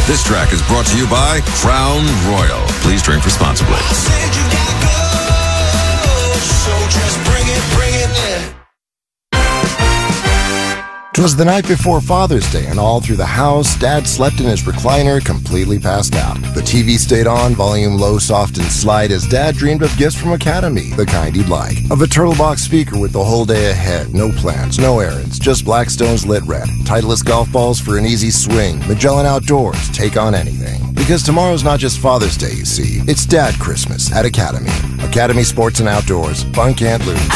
This track is brought to you by Crown Royal. Please drink responsibly. It was the night before Father's Day, and all through the house, Dad slept in his recliner, completely passed out. The TV stayed on, volume low, soft, and slight, as Dad dreamed of gifts from Academy, the kind he'd like. Of a Turtlebox speaker with the whole day ahead, no plans, no errands, just Blackstone's lit red, Titleist golf balls for an easy swing, Magellan Outdoors, take on anything. Because tomorrow's not just Father's Day, you see, it's Dad Christmas at Academy. Academy Sports and Outdoors, fun can't lose.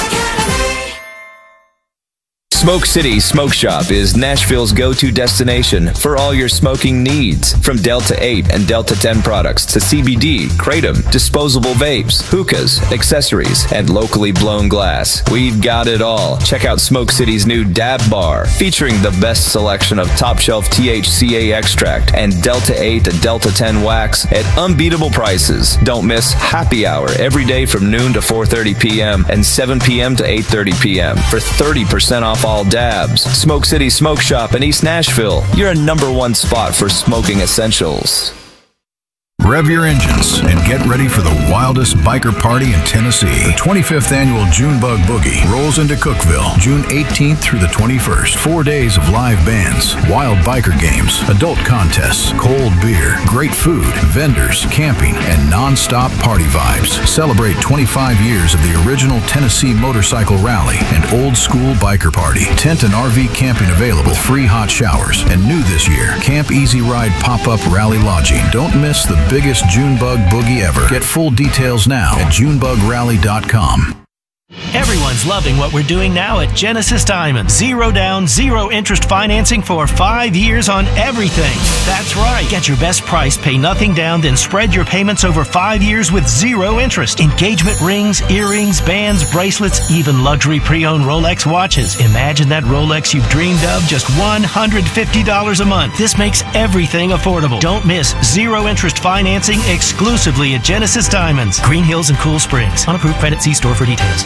Smoke City Smoke Shop is Nashville's go-to destination for all your smoking needs. From Delta 8 and Delta 10 products to CBD, Kratom, disposable vapes, hookahs, accessories, and locally blown glass. We've got it all. Check out Smoke City's new Dab Bar, featuring the best selection of top-shelf THCA extract and Delta 8 to Delta 10 wax at unbeatable prices. Don't miss happy hour every day from noon to 4:30 p.m. and 7 p.m. to 8:30 p.m. for 30% off all dabs. Smoke City Smoke Shop in East Nashville. You're a #1 spot for smoking essentials. Rev your engines and get ready for the wildest biker party in Tennessee. The 25th annual Junebug Boogie rolls into Cookeville, June 18th through the 21st. 4 days of live bands, wild biker games, adult contests, cold beer, great food, vendors, camping, and non-stop party vibes. Celebrate 25 years of the original Tennessee Motorcycle Rally and old school biker party. Tent and RV camping available, free hot showers, and new this year, Camp Easy Ride pop-up rally lodging. Don't miss the biggest Junebug Boogie ever. Get full details now at JuneBugRally.com. Everyone's loving what we're doing now at Genesis Diamond. 0 down, 0 interest financing for 5 years on everything. That's right. Get your best price, pay nothing down, then spread your payments over 5 years with 0 interest. Engagement rings, earrings, bands, bracelets, even luxury pre-owned Rolex watches. Imagine that Rolex you've dreamed of, just $150 a month. This makes everything affordable. Don't miss 0 interest financing exclusively at Genesis Diamonds. Green Hills and Cool Springs. Unapproved credit, see store for details.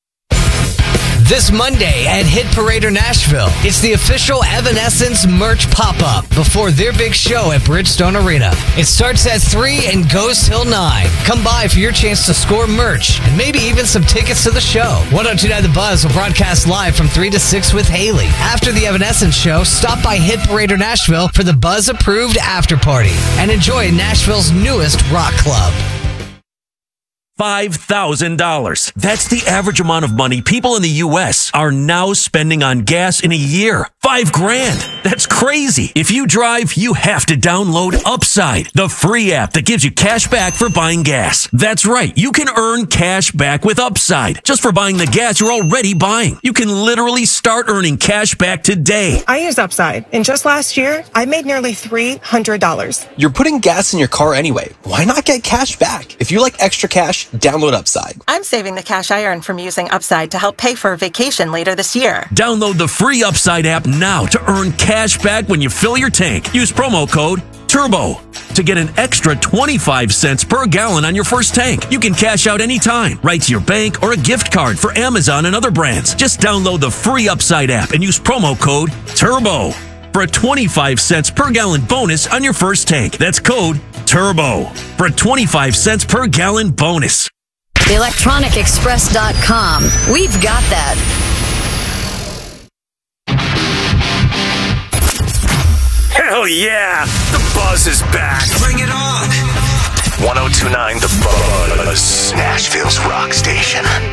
This Monday at Hit Parader Nashville, it's the official Evanescence merch pop-up before their big show at Bridgestone Arena. It starts at 3 and goes till 9. Come by for your chance to score merch and maybe even some tickets to the show. 102.9 The Buzz will broadcast live from 3 to 6 with Haley. After the Evanescence show, stop by Hit Parader Nashville for the Buzz-approved after party and enjoy Nashville's newest rock club. $5,000. That's the average amount of money people in the U.S. are now spending on gas in a year. $5,000. That's crazy. If you drive, you have to download Upside, the free app that gives you cash back for buying gas. That's right. You can earn cash back with Upside just for buying the gas you're already buying. You can literally start earning cash back today. I use Upside, and just last year, I made nearly $300. You're putting gas in your car anyway. Why not get cash back? If you like extra cash, download Upside. I'm saving the cash I earn from using Upside to help pay for a vacation later this year. Download the free Upside app now to earn cash back when you fill your tank. Use promo code TURBO to get an extra 25 cents per gallon on your first tank. You can cash out anytime, right to your bank or a gift card for Amazon and other brands. Just download the free Upside app and use promo code TURBO for a 25 cents per gallon bonus on your first tank. That's code TURBO for a 25 cents per gallon bonus. ElectronicExpress.com. We've got that. Hell yeah! The Buzz is back. Bring it on. 102.9 The Buzz. Nashville's rock station.